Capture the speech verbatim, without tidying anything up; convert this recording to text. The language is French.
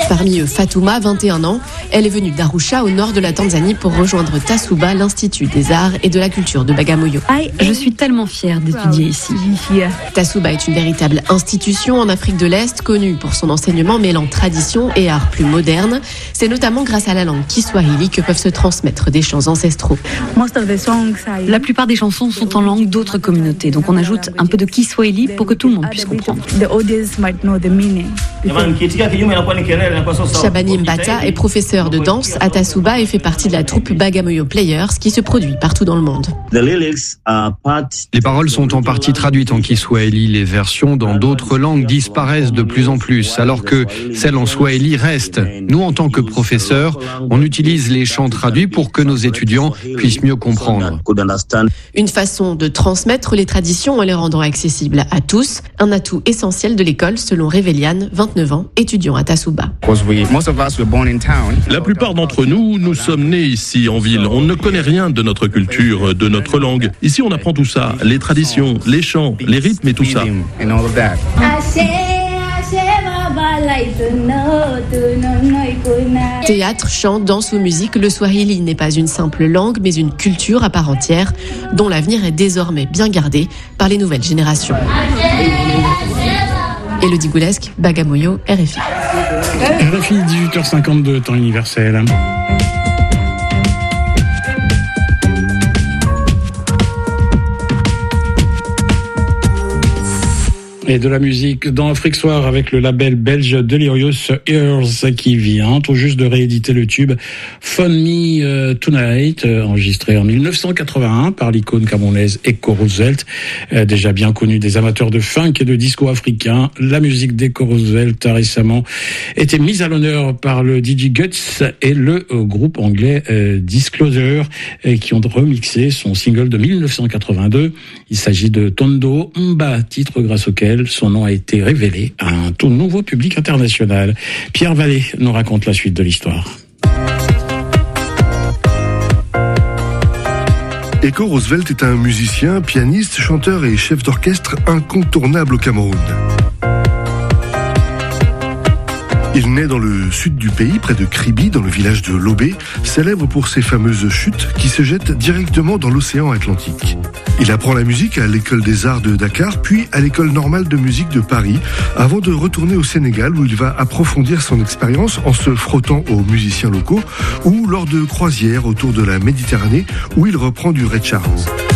Parmi eux, Fatuma, vingt et un ans. Elle est venue d'Arusha, au nord de la Tanzanie, pour rejoindre Tasuba, l'Institut des Arts et de la Culture de Bagamoyo. Je suis tellement fière d'étudier ici. Tasuba est une véritable institution en Afrique de l'Est, connue pour son enseignement mêlant tradition et art plus moderne. C'est notamment grâce à la langue Kiswahili que peuvent se transmettre des chants ancestraux. La plupart des chansons sont en langue d'autres communautés, donc on ajoute un peu de Kiswahili pour que tout le monde puisse comprendre. Shabani Mbata est professeur de danse à Tasuba et fait partie de la troupe Bagamoyo Players qui se produit partout dans le monde. Les paroles sont en partie traduites en Kiswahili. Les versions dans d'autres langues disparaissent de plus en plus, alors que celles en Swahili restent. Nous, en tant que professeurs, on utilise les chants traduits pour que nos étudiants puissent mieux comprendre. Une façon de transmettre les traditions en les rendant accessibles à tous, un atout essentiel de l'école selon Révéliane, vingt-neuf ans, étudiant à Tasuba. La plupart d'entre nous, nous sommes nés ici en ville. On ne connaît rien de notre culture, de notre langue. Ici, on apprend tout ça, les traditions, les chants, les rythmes et tout ça. Théâtre, chant, danse ou musique, le Swahili n'est pas une simple langue, mais une culture à part entière, dont l'avenir est désormais bien gardé par les nouvelles générations. Élodie Goulesque, Bagamoyo, R F I. R F I, dix-huit heures cinquante-deux, temps universel. Et de la musique dans Afrique Soir avec le label belge Delirious Ears qui vient tout juste de rééditer le tube Fun Me Tonight, enregistré en dix-neuf cent quatre-vingt-un par l'icône camerounaise Eko Roosevelt, déjà bien connu des amateurs de funk et de disco africain. La musique d'Eko Roosevelt a récemment été mise à l'honneur par le D J Guts et le groupe anglais Disclosure qui ont remixé son single de dix-neuf cent quatre-vingt-deux. Il s'agit de Tondo Mba, titre grâce auquel son nom a été révélé à un tout nouveau public international. Pierre Vallée nous raconte la suite de l'histoire. Eko Roosevelt est un musicien, pianiste, chanteur et chef d'orchestre incontournable au Cameroun. Il naît dans le sud du pays, près de Kribi, dans le village de Lobé, célèbre pour ses fameuses chutes qui se jettent directement dans l'océan Atlantique. Il apprend la musique à l'école des arts de Dakar, puis à l'école normale de musique de Paris, avant de retourner au Sénégal où il va approfondir son expérience en se frottant aux musiciens locaux ou lors de croisières autour de la Méditerranée où il reprend du Ray Charles.